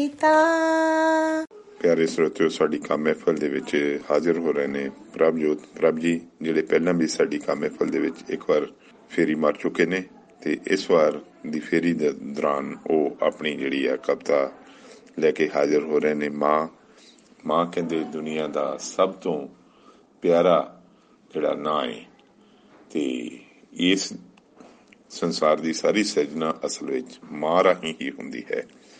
ਪਿਆਰੇ ਸਰੋਤਿਓ, ਸਾਡੀ ਕੰਮ ਮਹਿਫਲ ਦੇ ਵਿੱਚ ਹਾਜ਼ਰ ਹੋ ਰਹੇ ਨੇ ਪ੍ਰਭ ਜੀ, ਜਿਹੜੇ ਪਹਿਲਾਂ ਵੀ ਸਾਡੀ ਕੰਮ ਮਹਿਫਲ ਦੇ ਵਿੱਚ ਇੱਕ ਵਾਰ ਫੇਰੀ ਮਾਰ ਚੁੱਕੇ ਨੇ ਤੇ ਇਸ ਵਾਰ ਦੀ ਫੇਰੀ ਦੇ ਦੌਰਾਨ ਉਹ ਆਪਣੀ ਜਿਹੜੀ ਆ ਕਵਿਤਾ ਲੈ ਕੇ ਹਾਜ਼ਰ ਹੋ ਰਹੇ ਨੇ। ਮਾਂ ਕਹਿੰਦੇ ਦੁਨੀਆ ਦਾ ਸਭ ਤੋਂ ਪਿਆਰਾ ਜਿਹੜਾ ਨਾਂ ਹੈ ਤੇ ਇਸ ਸੰਸਾਰ ਦੀ ਸਾਰੀ ਸਿਰਜਣਾ ਅਸਲ ਵਿੱਚ ਮਾਂ ਰਾਹੀਂ ਹੀ ਹੁੰਦੀ ਹੈ।